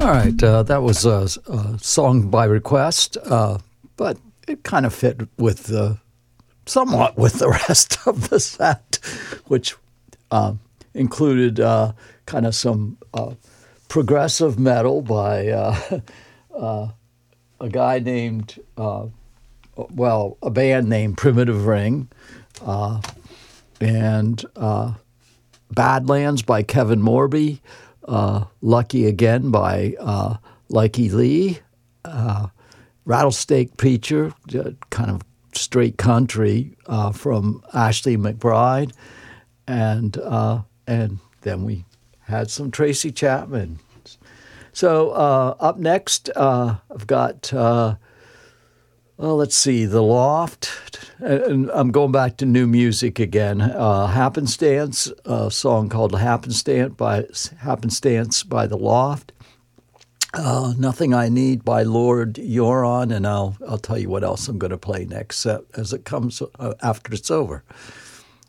All right, that was a song by request, but it kind of fit with somewhat with the rest of the set, which included kind of some progressive metal by a guy named, a band named Primitive Ring, and Badlands by Kevin Morby, Lucky Again by Likey Lee, Rattlesnake Preacher, kind of straight country from Ashley McBride, and then we had some Tracy Chapman. So up next, I've got, let's see, The Loft, and I'm going back to new music again. Happenstance, a song called Happenstance by The Loft. Nothing I Need by Lord Huron, and I'll tell you what else I'm going to play next as it comes after it's over.